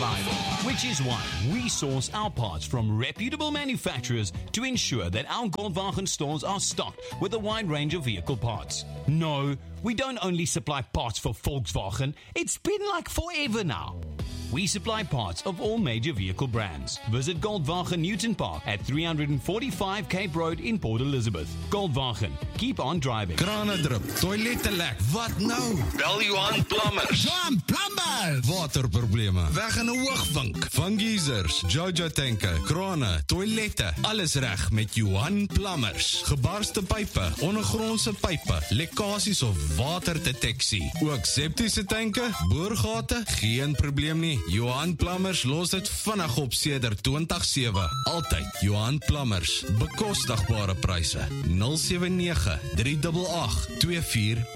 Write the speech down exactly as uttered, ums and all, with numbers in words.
reliable, which is why we source our parts from reputable manufacturers to ensure that our Goldwagen stores are stocked with a wide range of vehicle parts. No, we don't only supply parts for Volkswagen, it's been like forever now. We supply parts of all major vehicle brands. Visit Goldwagen Newton Park at three forty-five Cape Road in Port Elizabeth. Goldwagen, keep on driving. Krane drup, toilette lek, wat nou? Bel Johan Plumbers. Johan Plumbers! Waterprobleme, weg in 'n hoogvink. Van geysers, Jojo tanke, krane, toilette, alles reg met Johan Plumbers. Gebarste pype, ondergrondse pype, lekkasies of waterdeteksie. Ook septiese tanke, boorgate, geen probleem nie. Johan Plumbers los dit vinnig op sedert twintig sewe. Altyd Johan Plumbers. Bekostigbare pryse. nul sewe nege, drie agt agt, twee vier